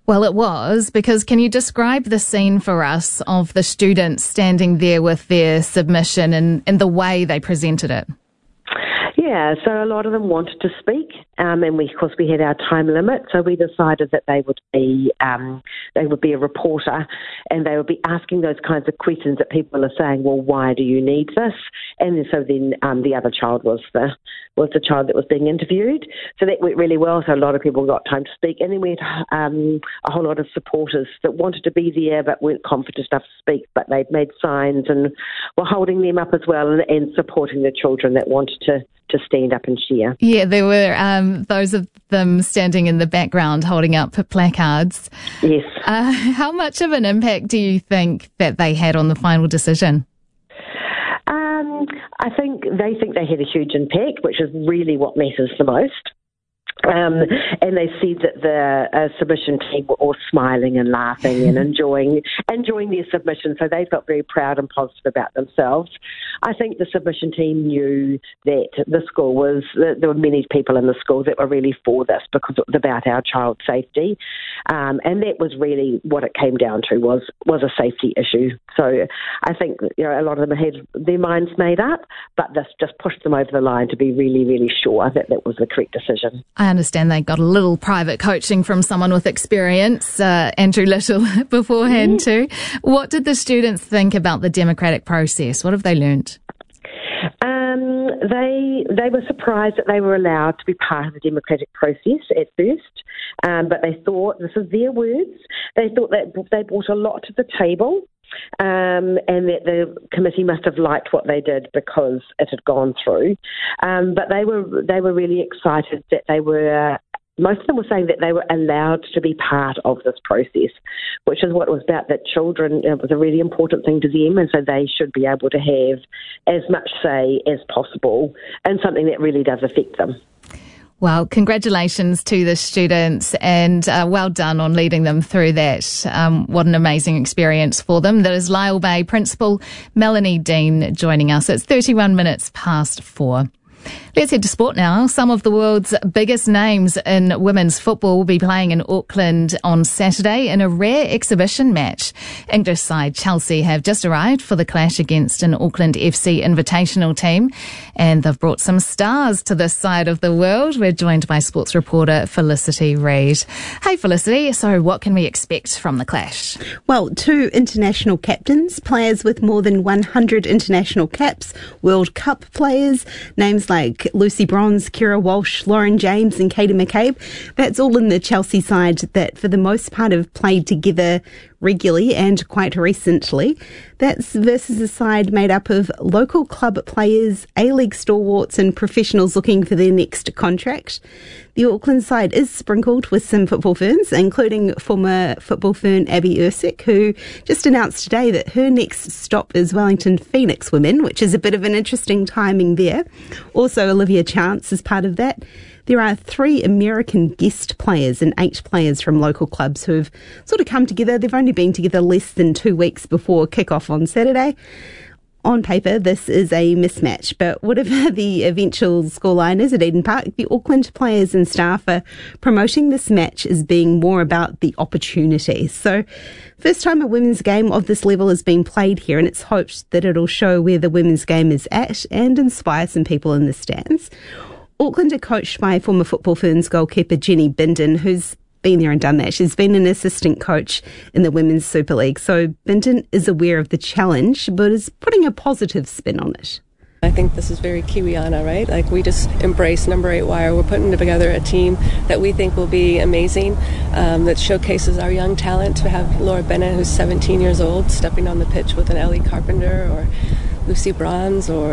Well, it was, because can you describe the scene for us of the students standing there with their submission and the way they presented it? Yeah, so a lot of them wanted to speak, and of course we had our time limit, so we decided that they would be a reporter, and they would be asking those kinds of questions that people are saying, well, why do you need this? And so then the other child was the child that was being interviewed. So that went really well, so a lot of people got time to speak, and then we had a whole lot of supporters that wanted to be there but weren't confident enough to speak, but they'd made signs and were holding them up as well and supporting the children that wanted to stand up and share. Yeah, there were those of them standing in the background holding up placards. Yes. How much of an impact do you think that they had on the final decision? I think they had a huge impact, which is really what matters the most. And they said that the submission team were all smiling and laughing and enjoying their submission, so they felt very proud and positive about themselves. I think the submission team knew that the school there were many people in the school that were really for this because it was about our child's safety, and that was really what it came down to was a safety issue. So I think a lot of them had their minds made up, but this just pushed them over the line to be really, really sure that that was the correct decision. I understand they got a little private coaching from someone with experience, Andrew Little, beforehand too. What did the students think about the democratic process? What have they learnt? They were surprised that they were allowed to be part of the democratic process at first, but they thought, this is their words, they thought that they brought a lot to the table. And that the committee must have liked what they did because it had gone through. But they were really excited that most of them were saying that they were allowed to be part of this process, which is what it was about, that children, it was a really important thing to them, and so they should be able to have as much say as possible in something that really does affect them. Well, congratulations to the students, and well done on leading them through that. What an amazing experience for them. That is Lyall Bay Principal Melanie Dean joining us. It's 31 minutes past 4. Let's head to sport now. Some of the world's biggest names in women's football will be playing in Auckland on Saturday in a rare exhibition match. English side Chelsea have just arrived for the clash against an Auckland FC invitational team, and they've brought some stars to this side of the world. We're joined by sports reporter Felicity Reid. Hey Felicity, so what can we expect from the clash? Well, 2 international captains, players with more than 100 international caps, World Cup players, names like Lucy Bronze, Kira Walsh, Lauren James and Katie McCabe. That's all in the Chelsea side that for the most part have played together regularly and quite recently. That's versus a side made up of local club players, A-League stalwarts and professionals looking for their next contract. The Auckland side is sprinkled with some football ferns, including former football fern Abby Ersick, who just announced today that her next stop is Wellington Phoenix Women, which is a bit of an interesting timing there. Also, Olivia Chance is part of that. There are 3 American guest players and 8 players from local clubs who have sort of come together. They've only been together less than 2 weeks before kick-off on Saturday. On paper, this is a mismatch, but whatever the eventual scoreline is at Eden Park, the Auckland players and staff are promoting this match as being more about the opportunity. So, first time a women's game of this level has been played here, and it's hoped that it'll show where the women's game is at and inspire some people in the stands. Auckland are coached by former Football Ferns goalkeeper Jenny Bindon, who's been there and done that. She's been an assistant coach in the Women's Super League. So Bindon is aware of the challenge, but is putting a positive spin on it. I think this is very Kiwiana, right? Like, we just embrace number 8 wire. We're putting together a team that we think will be amazing, that showcases our young talent. To have Laura Bennett, who's 17 years old, stepping on the pitch with an Ellie Carpenter or Lucy Bronze or,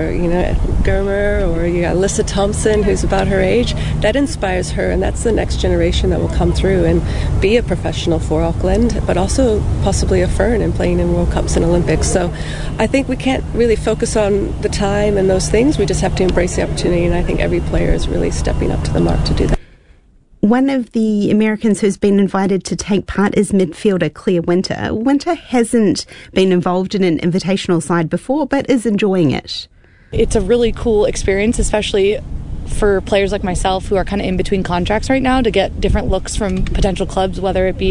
Germer, or you got Alyssa Thompson, who's about her age. That inspires her, and that's the next generation that will come through and be a professional for Auckland, but also possibly a Fern and playing in World Cups and Olympics. So I think we can't really focus on the time and those things. We just have to embrace the opportunity, and I think every player is really stepping up to the mark to do that. One of the Americans who's been invited to take part is midfielder Claire Winter. Winter hasn't been involved in an invitational side before, but is enjoying it. It's a really cool experience, especially for players like myself who are kind of in between contracts right now, to get different looks from potential clubs, whether it be